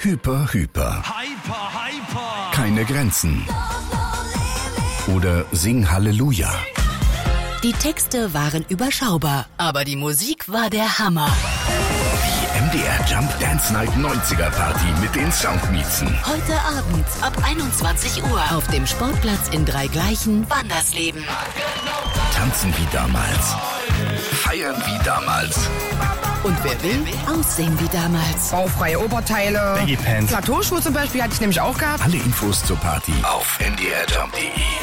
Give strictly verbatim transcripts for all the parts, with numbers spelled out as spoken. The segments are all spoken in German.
Hyper, hyper. Hyper, hyper. Keine Grenzen. Oder Sing Halleluja. Die Texte waren überschaubar, aber die Musik war der Hammer. Die M D R Jump Dance Night neunziger Party mit den Soundmiezen. Heute Abend ab einundzwanzig Uhr auf dem Sportplatz in Dreigleichen, Wandersleben. Tanzen wie damals. Feiern wie damals. Und wer will, aussehen wie damals. Baufreie Oberteile. Baggy Pants. Plateauschuhe zum Beispiel hatte ich nämlich auch gehabt. Alle Infos zur Party auf m d r jump punkt d e.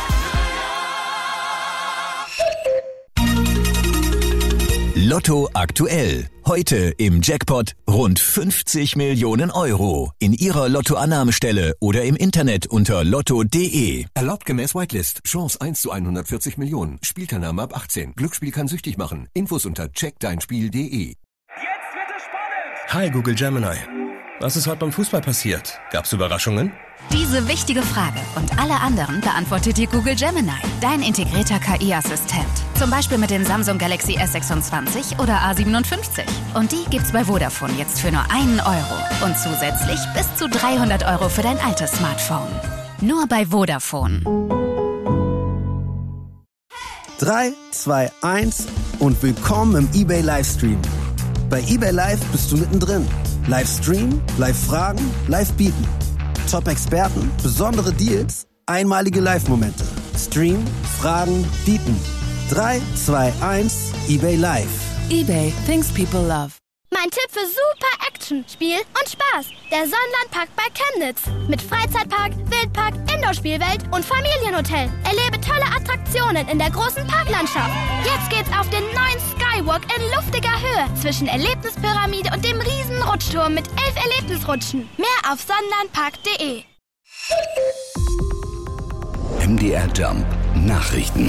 Lotto aktuell. Heute im Jackpot rund fünfzig Millionen Euro. In Ihrer Lottoannahmestelle oder im Internet unter lotto punkt d e. Erlaubt gemäß Whitelist. Chance eins zu hundertvierzig Millionen. Spielteilnahme ab achtzehn. Glücksspiel kann süchtig machen. Infos unter check dein spiel punkt d e. Jetzt wird es spannend. Hi Google Gemini. Was ist heute beim Fußball passiert? Gab's Überraschungen? Diese wichtige Frage und alle anderen beantwortet dir Google Gemini, dein integrierter K I-Assistent. Zum Beispiel mit dem Samsung Galaxy S sechsundzwanzig oder A siebenundfünfzig. Und die gibt's bei Vodafone jetzt für nur einen Euro. Und zusätzlich bis zu dreihundert Euro für dein altes Smartphone. Nur bei Vodafone. drei, zwei, eins und willkommen im eBay Livestream. Bei eBay Live bist du mittendrin. Livestream, Live-Fragen, Live-Bieten. Top-Experten, besondere Deals, einmalige Live-Momente. Stream, Fragen, Bieten. drei, zwei, eins, eBay Live. eBay, things people love. Mein Tipp für super Action, Spiel und Spaß. Der Sonnenlandpark bei Chemnitz. Mit Freizeitpark, Wildpark, Indoor-Spielwelt und Familienhotel. Erlebe tolle Attraktionen in der großen Parklandschaft. Jetzt geht's auf den neuen Skywalk in luftiger Höhe zwischen Erlebnispyramide und dem riesen Rutschturm mit elf Erlebnisrutschen. Mehr auf sonnenlandpark punkt d e. M D R Jump Nachrichten.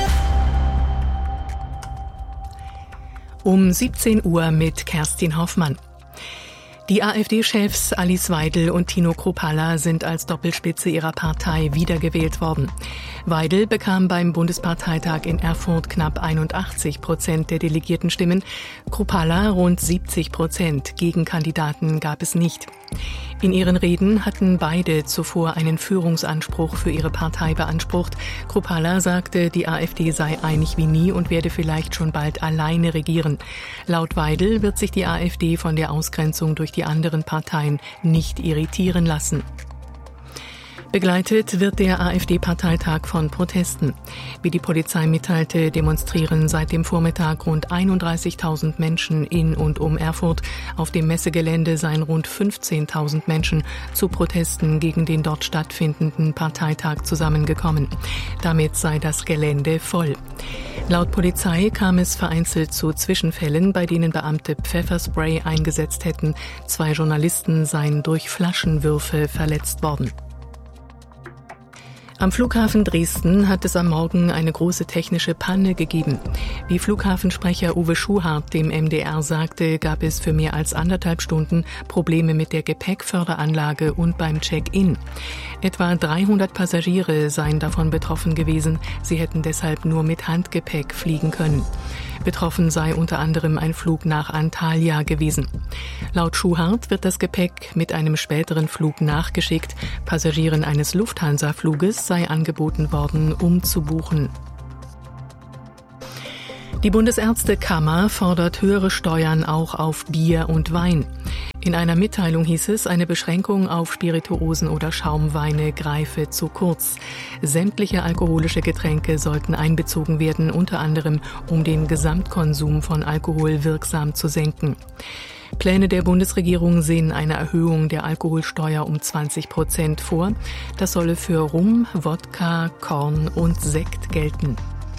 Um siebzehn Uhr mit Kerstin Hoffmann. Die AfD-Chefs Alice Weidel und Tino Kruppalla sind als Doppelspitze ihrer Partei wiedergewählt worden. Weidel bekam beim Bundesparteitag in Erfurt knapp einundachtzig Prozent der Delegiertenstimmen, Kruppalla rund siebzig Prozent. Gegenkandidaten gab es nicht. In ihren Reden hatten beide zuvor einen Führungsanspruch für ihre Partei beansprucht. Kruppalla sagte, die AfD sei einig wie nie und werde vielleicht schon bald alleine regieren. Laut Weidel wird sich die AfD von der Ausgrenzung durch die anderen Parteien nicht irritieren lassen. Begleitet wird der AfD-Parteitag von Protesten. Wie die Polizei mitteilte, demonstrieren seit dem Vormittag rund einunddreißigtausend Menschen in und um Erfurt. Auf dem Messegelände seien rund fünfzehntausend Menschen zu Protesten gegen den dort stattfindenden Parteitag zusammengekommen. Damit sei das Gelände voll. Laut Polizei kam es vereinzelt zu Zwischenfällen, bei denen Beamte Pfefferspray eingesetzt hätten. Zwei Journalisten seien durch Flaschenwürfe verletzt worden. Am Flughafen Dresden hat es am Morgen eine große technische Panne gegeben. Wie Flughafensprecher Uwe Schuhart dem M D R sagte, gab es für mehr als anderthalb Stunden Probleme mit der Gepäckförderanlage und beim Check-in. Etwa dreihundert Passagiere seien davon betroffen gewesen. Sie hätten deshalb nur mit Handgepäck fliegen können. Betroffen sei unter anderem ein Flug nach Antalya gewesen. Laut Schuhart wird das Gepäck mit einem späteren Flug nachgeschickt. Passagieren eines Lufthansa-Fluges sei angeboten worden, umzubuchen. Die Bundesärztekammer fordert höhere Steuern auch auf Bier und Wein. In einer Mitteilung hieß es, eine Beschränkung auf Spirituosen oder Schaumweine greife zu kurz. Sämtliche alkoholische Getränke sollten einbezogen werden, unter anderem um den Gesamtkonsum von Alkohol wirksam zu senken. Pläne der Bundesregierung sehen eine Erhöhung der Alkoholsteuer um zwanzig Prozent vor. Das solle für Rum, Wodka, Korn und Sekt gelten.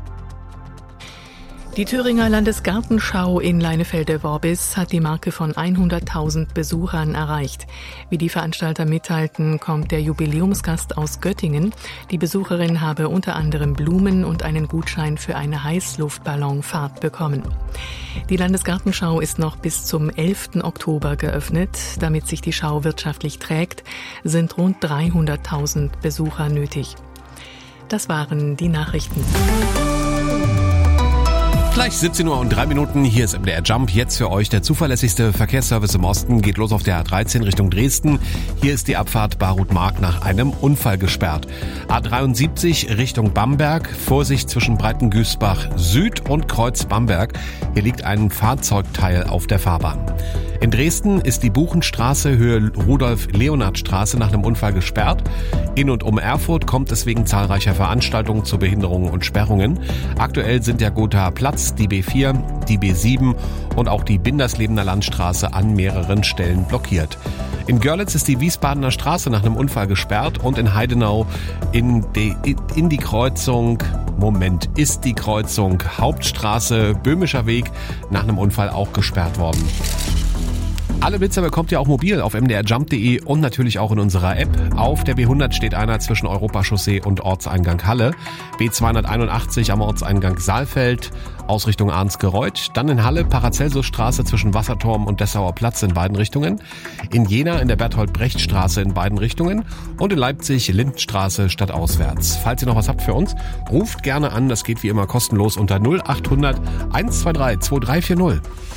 Die Thüringer Landesgartenschau in Leinefelde-Worbis hat die Marke von hunderttausend Besuchern erreicht. Wie die Veranstalter mitteilten, kommt der Jubiläumsgast aus Göttingen. Die Besucherin habe unter anderem Blumen und einen Gutschein für eine Heißluftballonfahrt bekommen. Die Landesgartenschau ist noch bis zum elften Oktober geöffnet. Damit sich die Schau wirtschaftlich trägt, sind rund dreihunderttausend Besucher nötig. Das waren die Nachrichten. Gleich siebzehn Uhr und drei Minuten, hier ist M D R Jump. Jetzt für euch der zuverlässigste Verkehrsservice im Osten. Geht los auf der A dreizehn Richtung Dresden. Hier ist die Abfahrt Barut-Mark nach einem Unfall gesperrt. A dreiundsiebzig Richtung Bamberg. Vorsicht zwischen Breitengüßbach Süd und Kreuz Bamberg. Hier liegt ein Fahrzeugteil auf der Fahrbahn. In Dresden ist die Buchenstraße Höhe Rudolf-Leonhard-Straße nach einem Unfall gesperrt. In und um Erfurt kommt es wegen zahlreicher Veranstaltungen zu Behinderungen und Sperrungen. Aktuell sind der Gothaer Platz, die B vier, die B sieben und auch die Binderslebener Landstraße an mehreren Stellen blockiert. In Görlitz ist die Wiesbadener Straße nach einem Unfall gesperrt und in Heidenau in die, in die Kreuzung, Moment, ist die Kreuzung Hauptstraße Böhmischer Weg nach einem Unfall auch gesperrt worden. Alle Blitzer bekommt ihr auch mobil auf m d r jump punkt d e und natürlich auch in unserer App. Auf der B hundert steht einer zwischen Europachaussee und Ortseingang Halle. B zweihunderteinundachtzig am Ortseingang Saalfeld, Ausrichtung Arnsgereuth. Dann in Halle Paracelsusstraße zwischen Wasserturm und Dessauer Platz in beiden Richtungen. In Jena in der Berthold-Brecht-Straße in beiden Richtungen. Und in Leipzig Lindstraße stadtauswärts. Falls ihr noch was habt für uns, ruft gerne an. Das geht wie immer kostenlos unter null achthundert hundertzweiundzwanzig zweitausenddreihundertvierzig.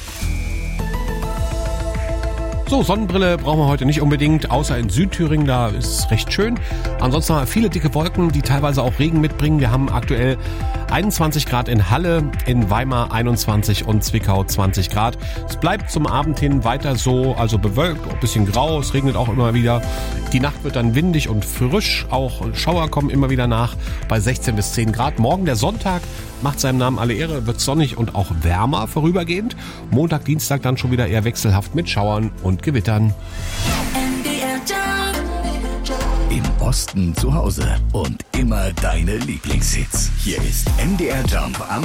So, Sonnenbrille brauchen wir heute nicht unbedingt, außer in Südthüringen, da ist es recht schön. Ansonsten haben wir viele dicke Wolken, die teilweise auch Regen mitbringen. Wir haben aktuell einundzwanzig Grad in Halle, in Weimar einundzwanzig und Zwickau zwanzig Grad. Es bleibt zum Abend hin weiter so, also bewölkt, ein bisschen grau, es regnet auch immer wieder. Die Nacht wird dann windig und frisch, auch Schauer kommen immer wieder nach bei sechzehn bis zehn Grad. Morgen der Sonntag macht seinem Namen alle Ehre, wird sonnig und auch wärmer vorübergehend. Montag, Dienstag dann schon wieder eher wechselhaft mit Schauern und Gewittern. Im Osten zu Hause und immer deine Lieblingshits. Hier ist M D R Jump am